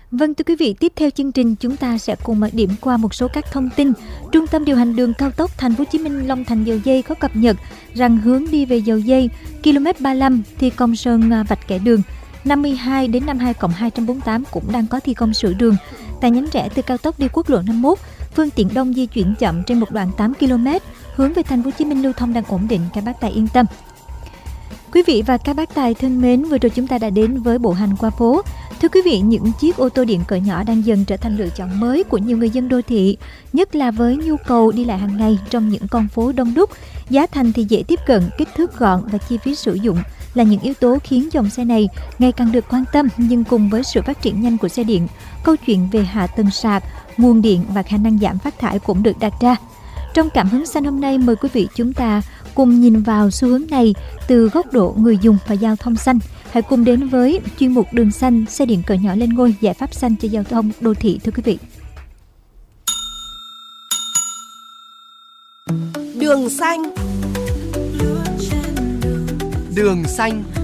Vâng, thưa quý vị, tiếp theo chương trình chúng ta sẽ cùng điểm qua một số các thông tin. Trung tâm điều hành đường cao tốc Thành phố Hồ Chí Minh Long Thành Dầu Giây có cập nhật rằng hướng đi về Dầu Giây km 35 thi công sơn vạch kẻ đường, 52 đến 52+248 cũng đang có thi công sửa đường. Tại nhánh rẽ từ cao tốc đi quốc lộ 51, phương tiện đông di chuyển chậm trên một đoạn 8 km, hướng về Thành phố Hồ Chí Minh lưu thông đang ổn định, các bác tài yên tâm. Quý vị và các bác tài thân mến, vừa rồi chúng ta đã đến với bộ hành qua phố. Thưa quý vị, những chiếc ô tô điện cỡ nhỏ đang dần trở thành lựa chọn mới của nhiều người dân đô thị, nhất là với nhu cầu đi lại hàng ngày trong những con phố đông đúc. Giá thành thì dễ tiếp cận, kích thước gọn và chi phí sử dụng là những yếu tố khiến dòng xe này ngày càng được quan tâm. Nhưng cùng với sự phát triển nhanh của xe điện, câu chuyện về hạ tầng sạc, nguồn điện và khả năng giảm phát thải cũng được đặt ra. Trong Cảm hứng xanh hôm nay, mời quý vị chúng ta cùng nhìn vào xu hướng này từ góc độ người dùng và giao thông xanh. Hãy cùng đến với chuyên mục Đường xanh, xe điện cỡ nhỏ lên ngôi, giải pháp xanh cho giao thông đô thị, thưa quý vị. Đường xanh. Đường xanh.